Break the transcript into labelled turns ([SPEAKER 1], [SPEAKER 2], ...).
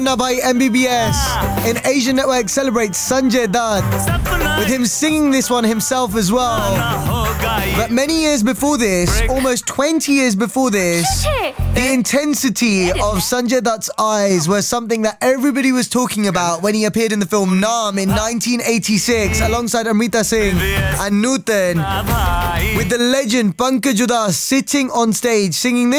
[SPEAKER 1] Munna Bhai MBBS in Asian Network celebrates Sanjay Dutt with him singing this one himself as well. But many years before this, almost 20 years before this, the intensity of Sanjay Dutt's eyes was something that everybody was talking about when he appeared in the film Naam in 1986 alongside Amrita Singh and Nutan, with the legend Pankaj Udhas sitting on stage singing this